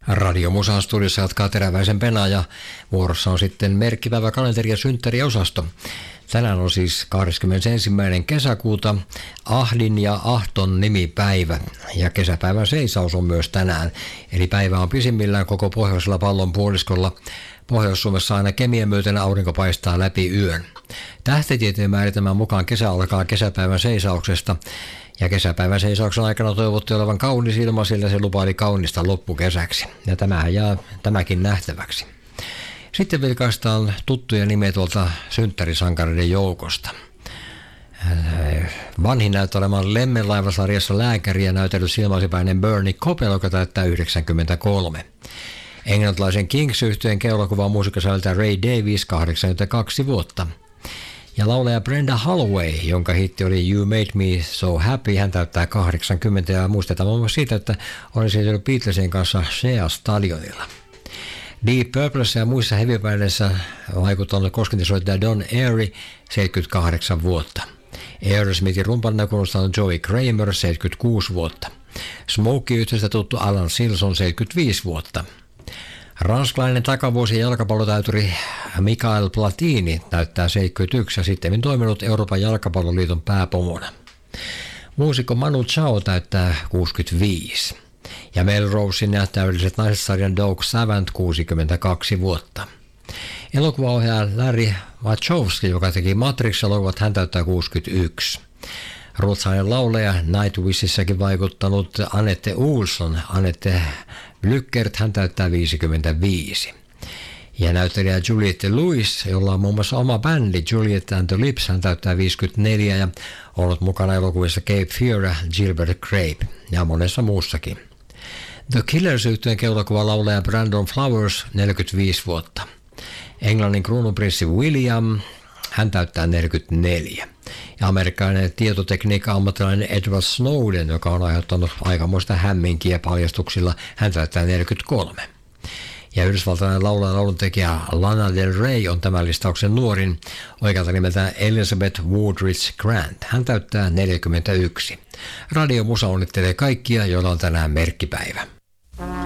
Radio Musan studiossa jatkaa Teräväisen Pena ja vuorossa on sitten merkkipäivä kalenteri- ja synttäriosasto. Tänään on siis 21. kesäkuuta Ahdin ja Ahton nimipäivä ja kesäpäivän seisaus on myös tänään. Eli päivä on pisimmillään koko pohjoisella pallonpuoliskolla. Pohjois-Suomessa aina kemien myöten aurinko paistaa läpi yön. Tähtitieteen määritelmän mukaan kesä alkaa kesäpäivän seisauksesta. Ja kesäpäivän seisauksen aikana toivottiin olevan kaunis ilma, sillä se lupaili kaunista loppukesäksi. Ja tämähän jää tämäkin nähtäväksi. Sitten vilkaistaan tuttuja nimeä tuolta synttärisankareiden joukosta. Vanhin näyttää olemaan Lemmenlaiva-sarjassa lääkäri ja näytellyt silmäsipäinen Bernie Kopel, joka täyttää 93. Englantilaisen Kings-yhtyeen keulakuvan muusikko säveltää Ray Davies 82 vuotta. Ja laulaja Brenda Holloway, jonka hitti oli You Made Me So Happy, hän täyttää 80 ja muistetaan muun muassa siitä, että oli esiintynyt Beatlesin kanssa Shea Stadionilla. Deep Purplessa ja muissa heavy-bändeissä vaikuttanut koskentinsoittaja Don Airey, 78 vuotta. Aerosmithin rumpanna kunnostanut Joey Kramer, 76 vuotta. Smokey-yhtiöstä tuttu Alan Silson, 75 vuotta. Ranskalainen takavuosien jalkapallotäyturi Mikael Platini näyttää 71 ja sitten toiminut Euroopan jalkapalloliiton pääpomona. Muusikko Manu Chao täyttää 65. Ja Melrosein ja Täydelliset naiset-sarjan Doug Savant 62 vuotta. Elokuvaohjaaja Larry Wachowski, joka teki Matrix-elokuvat, hän täyttää 61. Ruotsalainen laulaja Nightwishissäkin vaikuttanut Annette Olsson, Annette Lyckert, hän täyttää 55. Ja näyttelijä Juliette Lewis, jolla on muun muassa oma bändi Juliette and the Lips, hän täyttää 54 ja ollut mukana elokuvissa Cape Fear ja Gilbert Grape ja monessa muussakin. The Killers-yhtyeen keulakuva laulaja Brandon Flowers, 45 vuotta. Englannin kruununprinssi William, hän täyttää 44. Ja amerikkalainen tietotekniikan ammattilainen Edward Snowden, joka on aiheuttanut aikamoista hämminkiä paljastuksilla, hän täyttää 43. Ja yhdysvaltalainen laulaja ja lauluntekijä Lana Del Rey on tämän listauksen nuorin, oikealta nimeltään Elizabeth Woodridge Grant. Hän täyttää 41. Radio Musa onnittelee kaikkia, joilla on tänään merkkipäivä.